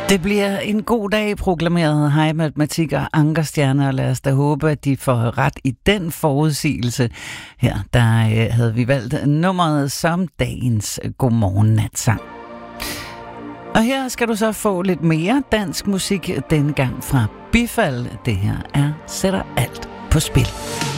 Det bliver en god dag, proklamerede Hej Matematik og Ankerstjerner, og lad os da håbe, at de får ret i den forudsigelse. Her der havde vi valgt nummeret som dagens Godmorgen Natsang. Og her skal du så få lidt mere dansk musik, denne gang fra Bifald. Det her er Sætter alt på spil.